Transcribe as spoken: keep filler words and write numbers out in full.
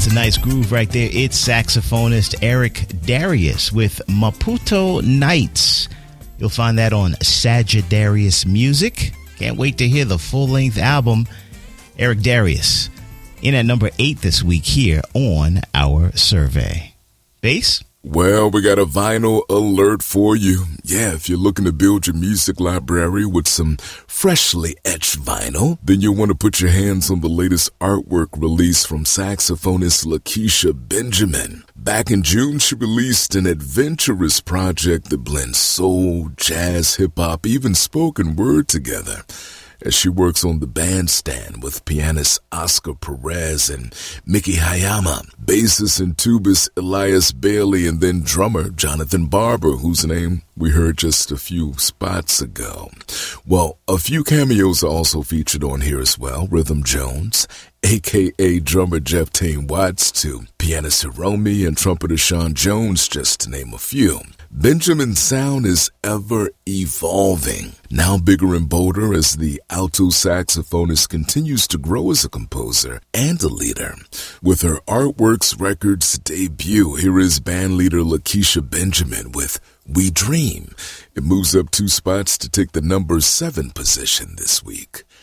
That's a nice groove right there. It's saxophonist Eric Darius with Maputo Nights. You'll find that on Sagittarius Music. Can't wait to hear the full-length album. Eric Darius in at number eight this week here on our survey. Bass? Well, we got a vinyl alert for you. Yeah, if you're looking to build your music library with some freshly etched vinyl, then you'll want to put your hands on the latest artwork release from saxophonist Lakeisha Benjamin. Back in June, she released an adventurous project that blends soul, jazz, hip-hop, even spoken word together, as she works on the bandstand with pianist Oscar Perez and Mickey Hayama, bassist and tubist Elias Bailey, and then drummer Jonathan Barber, whose name we heard just a few spots ago. Well, a few cameos are also featured on here as well. Rhythm Jones, a k a drummer Jeff Tane Watts, to pianist Hiromi and trumpeter Sean Jones, just to name a few. Benjamin's sound is ever evolving, now bigger and bolder as the alto saxophonist continues to grow as a composer and a leader. With her Artworks Records debut, here is bandleader Lakeisha Benjamin with We Dream. It moves up two spots to take the number seven position this week.